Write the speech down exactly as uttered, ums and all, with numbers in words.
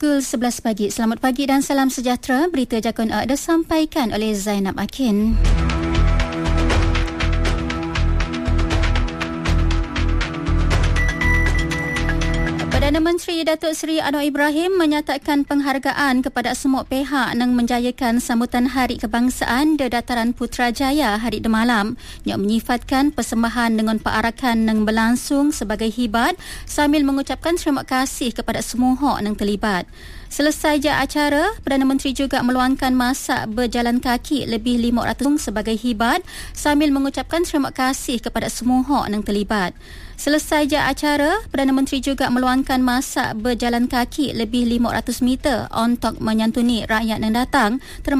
pukul sebelas pagi. Selamat pagi dan salam sejahtera. Berita Jakun A disampaikan oleh Zainab Akin. Perdana Menteri Datuk Seri Anwar Ibrahim menyatakan penghargaan kepada semua pihak yang menjayakan sambutan Hari Kebangsaan di Dataran Putrajaya hari Demalam, yang menyifatkan persembahan dengan perarakan yang berlangsung sebagai hibat sambil mengucapkan terima kasih kepada semua hak yang terlibat. Selesai je acara, Perdana Menteri juga meluangkan masa berjalan kaki lebih lima ratus sebagai hibat sambil mengucapkan terima kasih kepada semua hak yang terlibat. Selesai je acara, Perdana Menteri juga meluangkan masa berjalan kaki lebih lima ratus meter untuk menyantuni rakyat yang datang